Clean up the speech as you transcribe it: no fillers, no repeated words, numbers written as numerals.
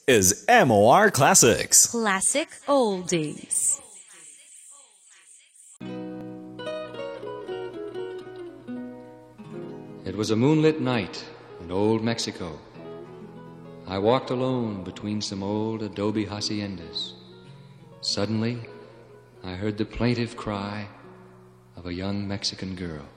is MOR Classics. Classic Oldies. It was a moonlit night in old Mexico. I walked alone between some old adobe haciendas. Suddenly, I heard the plaintive cry of a young Mexican girl.